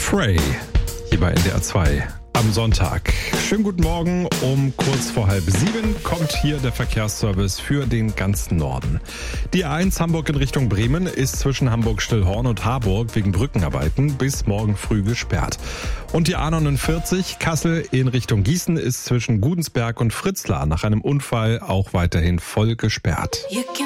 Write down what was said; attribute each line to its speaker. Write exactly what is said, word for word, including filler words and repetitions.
Speaker 1: Frey, hier bei N D R zwei am Sonntag. Schönen guten Morgen, um kurz vor halb sieben kommt hier der Verkehrsservice für den ganzen Norden. Die A eins Hamburg in Richtung Bremen ist zwischen Hamburg-Stillhorn und Harburg wegen Brückenarbeiten bis morgen früh gesperrt. Und die A neunundvierzig Kassel in Richtung Gießen ist zwischen Gudensberg und Fritzlar nach einem Unfall auch weiterhin voll gesperrt.